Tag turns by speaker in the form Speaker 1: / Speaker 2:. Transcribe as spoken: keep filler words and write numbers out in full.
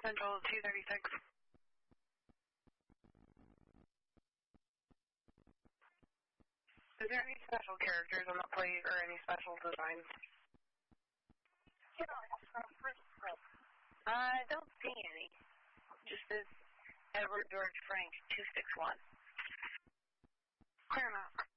Speaker 1: Central two thirty-six. Is there any special characters on the plate or any special designs?
Speaker 2: I don't see any. Just this Edward George Frank two six one.
Speaker 1: Clear enough.